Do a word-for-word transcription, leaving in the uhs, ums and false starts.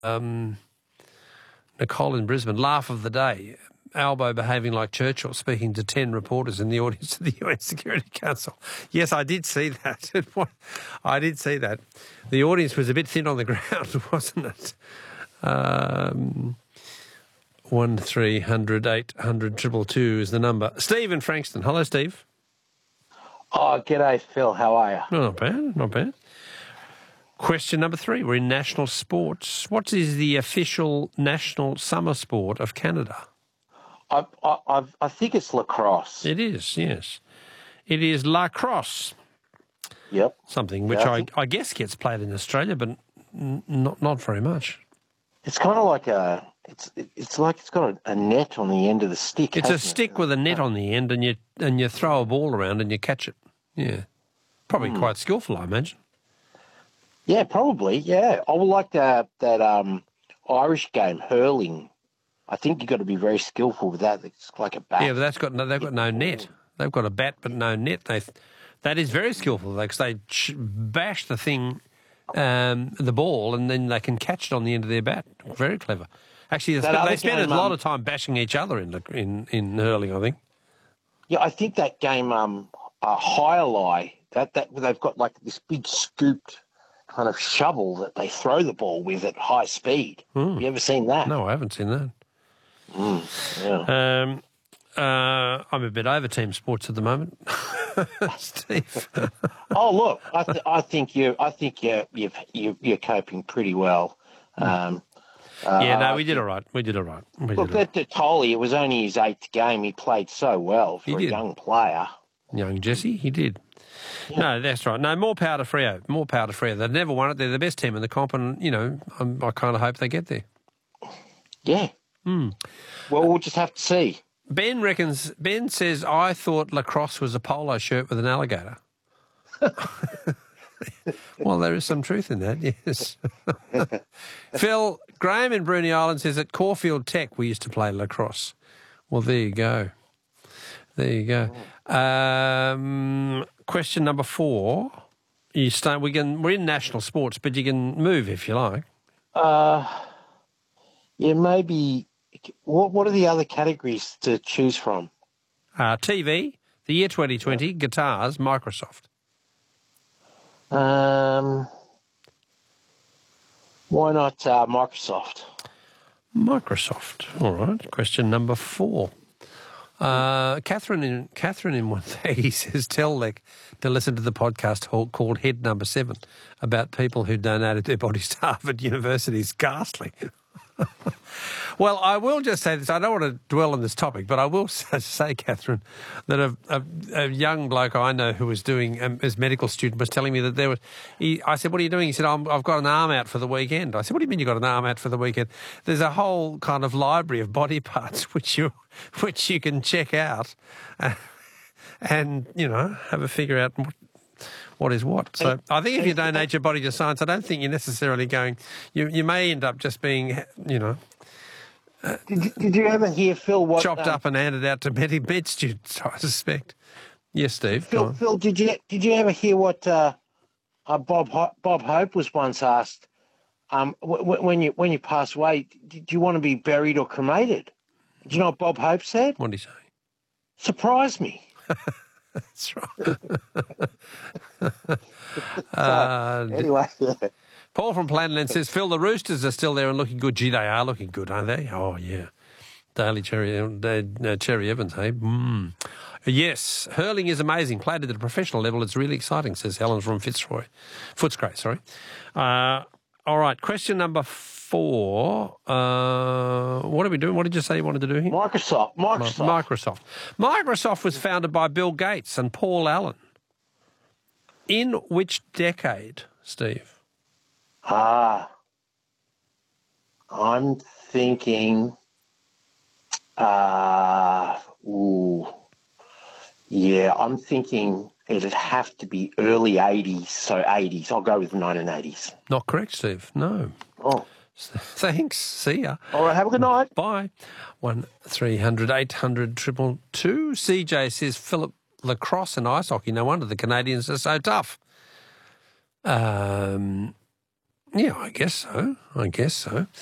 Um, Nicole in Brisbane, laugh of the day. Albo behaving like Churchill, speaking to ten reporters in the audience of the U N Security Council. Yes, I did see that. I did see that. The audience was a bit thin on the ground, wasn't it? Um, one three hundred eight hundred triple two is the number. Steve in Frankston. Hello, Steve. Oh, g'day, Phil. How are you? Oh, not bad, not bad. Question number three. We're in national sports. What is the official national summer sport of Canada? I, I, I've, I think it's lacrosse. It is, yes. It is lacrosse. Yep. Something which Yeah, I I, think- I guess gets played in Australia, but n- not not very much. It's kind of like a. It's it's like it's got a, a net on the end of the stick. It's a hasn't it? stick with a net on the end, and you and you throw a ball around and you catch it. Yeah, probably Hmm. quite skillful, I imagine. Yeah, probably. Yeah, I would like that that um Irish game hurling. I think you've got to be very skillful with that. It's like a bat. Yeah, but that's got no, they've got no net. They've got a bat but no net. They that is very skillful because they ch- bash the thing, um, the ball, and then they can catch it on the end of their bat. Very clever. Actually, they That spend, other they spend game, a lot um, of time bashing each other in the, in in hurling. I think. Yeah, I think that game um uh, high lie that that they've got like this big scooped kind of shovel that they throw the ball with at high speed. Hmm. Have you ever seen that? No, I haven't seen that. Yeah. Um, uh, I'm a bit over team sports at the moment, Steve. Oh, look, I, th- I think you, I think you, you've, you, you're coping pretty well. Um, uh, yeah, no, I we did think- all right. We did all right. We Look, did all right. that Tolly, it was only his eighth game. He played so well for He a did. young player. Young Jesse, he did. No, that's right. No, more power to Freo. More power to Freo. They've never won it. They're the best team in the comp, and, you know, I'm, I kind of hope they get there. Yeah. Hmm. Well, we'll just have to see. Ben reckons, Ben says, I thought lacrosse was a polo shirt with an alligator. Well, there is some truth in that, yes. Phil, Graham in Bruny Island says at Caulfield Tech we used to play lacrosse. Well, there you go. There you go. Um, question number four. You start. We can. We're in national sports, but you can move if you like. Uh, yeah, maybe. What What are the other categories to choose from? Uh, T V, the year twenty twenty, guitars, Microsoft. Um, why not uh, Microsoft? Microsoft. All right. Question number four. Uh, Catherine in Catherine in one thirty says, tell Lek to listen to the podcast called Head Number Seven about people who donated their bodies to Harvard University. It's ghastly. Well, I will just say this. I don't want to dwell on this topic, but I will say, Catherine, that a, a, a young bloke I know who was doing, um, as medical student, was telling me that there was, he, I said, what are you doing? He said, I'm, I've got an arm out for the weekend. I said, what do you mean you've got an arm out for the weekend? There's a whole kind of library of body parts which you, which you can check out uh, and, you know, have a figure out what, what is what. So I think if you donate your body to science, I don't think you're necessarily going, you, you may end up just being, you know, Did you, did you ever hear Phil? What chopped um, up and handed out to med, med students, I suspect. Yes, Steve. go Phil, on. Phil, did you did you ever hear what uh, uh, Bob Ho- Bob Hope was once asked? Um, w- w- when you when you pass away, did you want to be buried or cremated? Do you know what Bob Hope said? What did he say? Surprise me. That's right. uh, Anyway, yeah. Paul from Planland says, Phil, the Roosters are still there and looking good. Gee, they are looking good, aren't they? Oh, yeah. Daly Cherry, uh, Cherry Evans, hey? Mm. Yes, hurling is amazing. Played at a professional level. It's really exciting, says Helen from Fitzroy. Footscray, sorry. Uh, all right, question number four. Uh, what are we doing? What did you say you wanted to do here? Microsoft. Microsoft. Microsoft. Microsoft was founded by Bill Gates and Paul Allen. In which decade, Steve? Ah, I'm thinking. Uh, ooh, yeah, I'm thinking it'd have to be early eighties, so eighties. I'll go with nineteen eighties. Not correct, Steve. No. Oh, Thanks. See ya. all right. Have a good night. Bye. One three hundred eight hundred triple two. C J says Philip lacrosse and ice hockey. No wonder the Canadians are so tough. Um. Yeah, I guess so. I guess so.